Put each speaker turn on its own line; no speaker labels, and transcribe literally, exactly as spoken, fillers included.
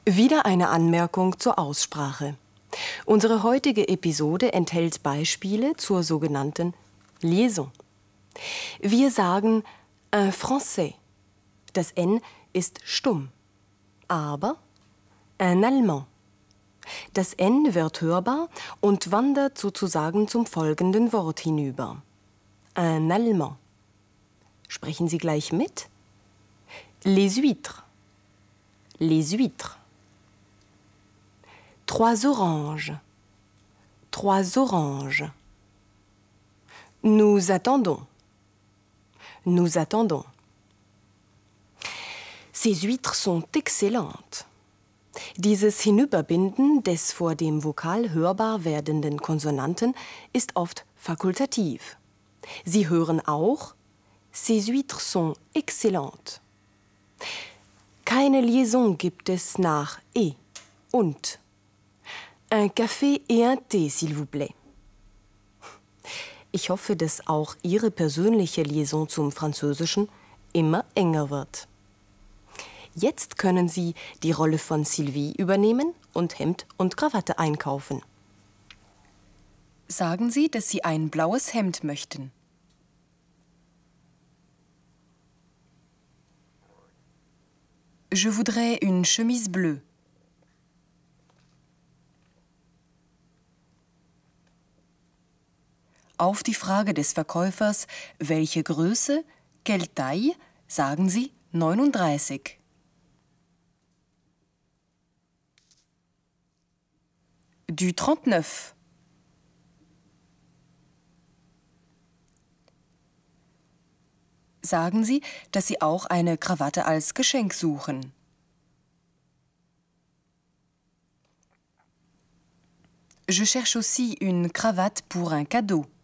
Wieder eine Anmerkung zur Aussprache. Unsere heutige Episode enthält Beispiele zur sogenannten Liaison. Wir sagen un Français. Das N ist stumm. Aber un Allemand. Das N wird hörbar und wandert sozusagen zum folgenden Wort hinüber. Un Allemand. Sprechen Sie gleich mit? Les huîtres. Les huîtres. Trois oranges. Trois oranges. Nous attendons. Nous attendons. Ces huîtres sont excellentes. Dieses Hinüberbinden des vor dem Vokal hörbar werdenden Konsonanten ist oft fakultativ. Sie hören auch, ces huîtres sont excellentes. Keine Liaison gibt es nach et und. Un café et un thé, s'il vous plaît. Ich hoffe, dass auch Ihre persönliche Liaison zum Französischen immer enger wird. Jetzt können Sie die Rolle von Sylvie übernehmen und Hemd und Krawatte einkaufen. Sagen Sie, dass Sie ein blaues Hemd möchten. Je voudrais une chemise bleue. Auf die Frage des Verkäufers, welche Größe, quelle taille, sagen Sie neununddreißig. Du trente-neuf. Sagen Sie, dass Sie auch eine Krawatte als Geschenk suchen. Je cherche aussi une cravate pour un cadeau.